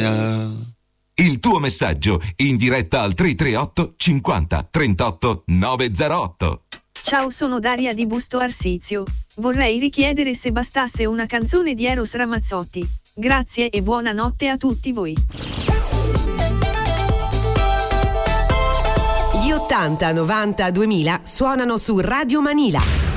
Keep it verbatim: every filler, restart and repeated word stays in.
Italia. Il tuo messaggio in diretta al tre tre otto cinquanta trentotto novecentotto. Ciao, sono Daria di Busto Arsizio. Vorrei richiedere se bastasse una canzone di Eros Ramazzotti. Grazie e buonanotte a tutti voi. Gli ottanta, novanta, duemila suonano su Radio Manila.